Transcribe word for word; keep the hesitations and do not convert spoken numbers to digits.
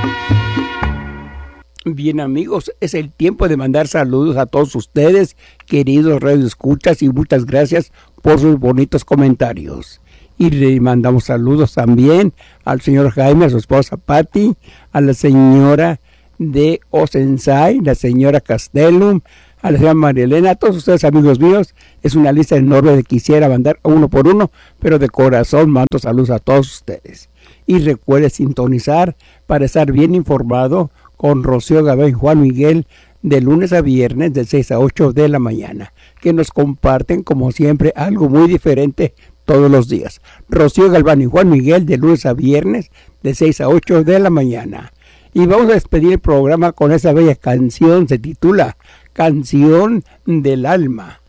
Bien, amigos, es el tiempo de mandar saludos a todos ustedes, queridos radioescuchas, y muchas gracias por sus bonitos comentarios. Y le mandamos saludos también al señor Jaime, a su esposa Patti, a la señora de Osensay, la señora Castellum, a la señora María Elena, a todos ustedes, amigos míos. Es una lista enorme de quisiera mandar uno por uno, pero de corazón mando saludos a todos ustedes. Y recuerde sintonizar para estar bien informado con Rocío Galván y Juan Miguel de lunes a viernes de seis a ocho de la mañana, que nos comparten como siempre algo muy diferente todos los días. Rocío Galván y Juan Miguel de lunes a viernes de seis a ocho de la mañana. Y vamos a despedir el programa con esa bella canción, se titula Canción del Alma.